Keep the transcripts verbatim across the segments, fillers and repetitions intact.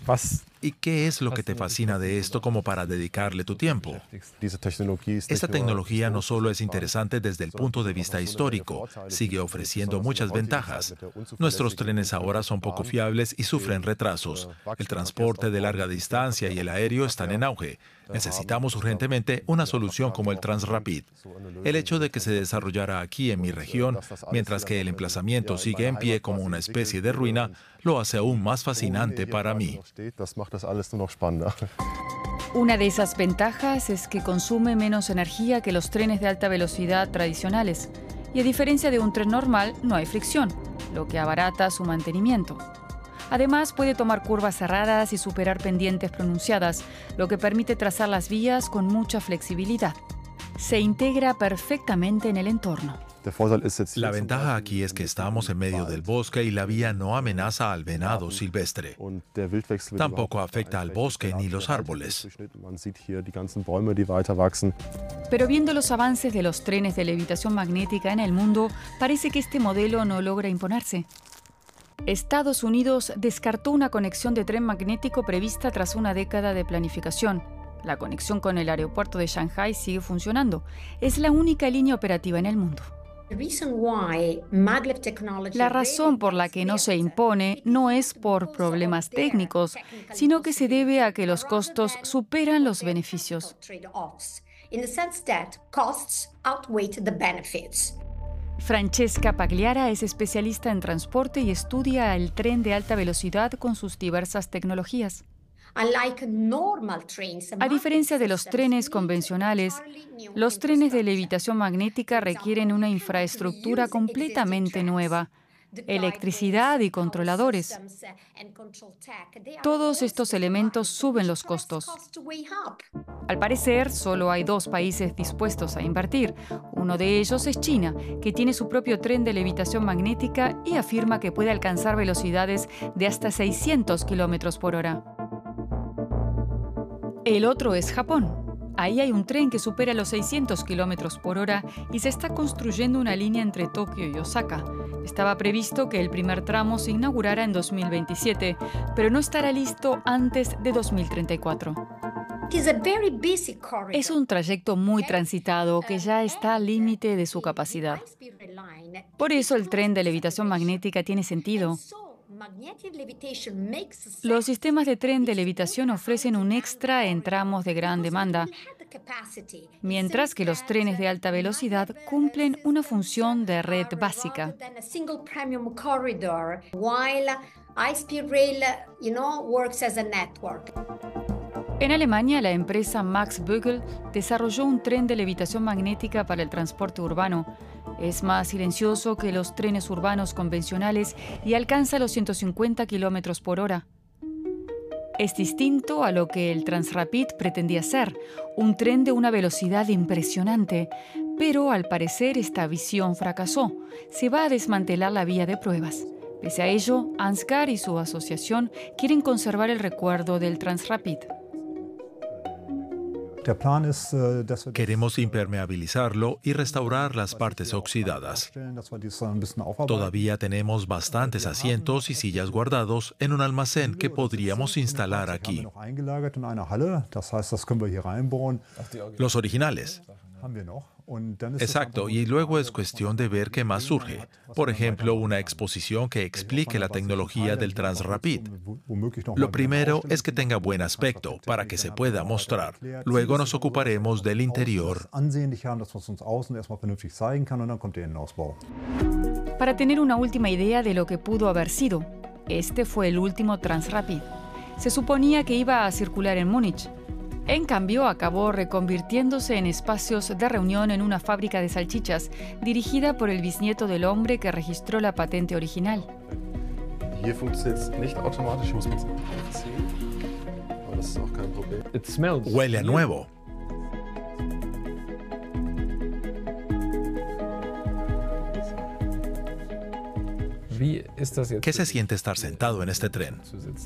¿Y qué es lo que te fascina de esto como para dedicarle tu tiempo? Esta tecnología no solo es interesante desde el punto de vista histórico, sigue ofreciendo muchas ventajas. Nuestros trenes ahora son poco fiables y sufren retrasos. El transporte de larga distancia y el aéreo están en auge. Necesitamos urgentemente una solución como el Transrapid. El hecho de que se desarrollara aquí en mi región, mientras que el emplazamiento sigue en pie como una especie de ruina, lo hace aún más fascinante para mí. Una de esas ventajas es que consume menos energía que los trenes de alta velocidad tradicionales. Y a diferencia de un tren normal, no hay fricción, lo que abarata su mantenimiento. Además, puede tomar curvas cerradas y superar pendientes pronunciadas, lo que permite trazar las vías con mucha flexibilidad. Se integra perfectamente en el entorno. La ventaja aquí es que estamos en medio del bosque y la vía no amenaza al venado silvestre. Tampoco afecta al bosque ni los árboles. Pero viendo los avances de los trenes de levitación magnética en el mundo, parece que este modelo no logra imponerse. Estados Unidos descartó una conexión de tren magnético prevista tras una década de planificación. La conexión con el aeropuerto de Shanghái sigue funcionando. Es la única línea operativa en el mundo. La razón por la que no se impone no es por problemas técnicos, sino que se debe a que los costos superan los beneficios. Francesca Pagliara es especialista en transporte y estudia el tren de alta velocidad con sus diversas tecnologías. A diferencia de los trenes convencionales, los trenes de levitación magnética requieren una infraestructura completamente nueva, electricidad y controladores. Todos estos elementos suben los costos. Al parecer, solo hay dos países dispuestos a invertir. Uno de ellos es China, que tiene su propio tren de levitación magnética y afirma que puede alcanzar velocidades de hasta seiscientos kilómetros por hora. El otro es Japón. Ahí hay un tren que supera los seiscientos kilómetros por hora y se está construyendo una línea entre Tokio y Osaka. Estaba previsto que el primer tramo se inaugurara en dos mil veintisiete, pero no estará listo antes de dos mil treinta y cuatro. Es un trayecto muy transitado que ya está al límite de su capacidad. Por eso el tren de levitación magnética tiene sentido. Los sistemas de tren de levitación ofrecen un extra en tramos de gran demanda, mientras que los trenes de alta velocidad cumplen una función de red básica. En Alemania, la empresa Max Bögl desarrolló un tren de levitación magnética para el transporte urbano. Es más silencioso que los trenes urbanos convencionales y alcanza los ciento cincuenta kilómetros por hora. Es distinto a lo que el Transrapid pretendía ser, un tren de una velocidad impresionante. Pero al parecer esta visión fracasó. Se va a desmantelar la vía de pruebas. Pese a ello, Ansgar y su asociación quieren conservar el recuerdo del Transrapid. Queremos impermeabilizarlo y restaurar las partes oxidadas. Todavía tenemos bastantes asientos y sillas guardados en un almacén que podríamos instalar aquí. Los originales. Exacto, y luego es cuestión de ver qué más surge. Por ejemplo, una exposición que explique la tecnología del Transrapid. Lo primero es que tenga buen aspecto para que se pueda mostrar. Luego nos ocuparemos del interior. Para tener una última idea de lo que pudo haber sido, este fue el último Transrapid. Se suponía que iba a circular en Múnich. En cambio, acabó reconvirtiéndose en espacios de reunión en una fábrica de salchichas, dirigida por el bisnieto del hombre que registró la patente original. Huele a nuevo. ¿Qué se siente estar sentado en este tren?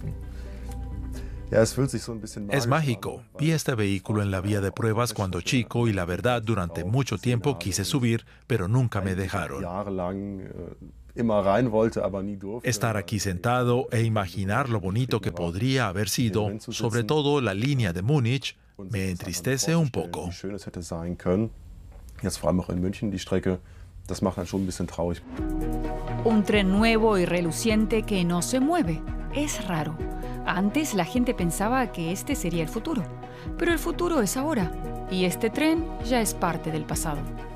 Es mágico. Vi este vehículo en la vía de pruebas cuando chico y la verdad, durante mucho tiempo quise subir, pero nunca me dejaron. Estar aquí sentado e imaginar lo bonito que podría haber sido, sobre todo la línea de Múnich, me entristece un poco. Un tren nuevo y reluciente que no se mueve. Es raro. Antes la gente pensaba que este sería el futuro, pero el futuro es ahora, y este tren ya es parte del pasado.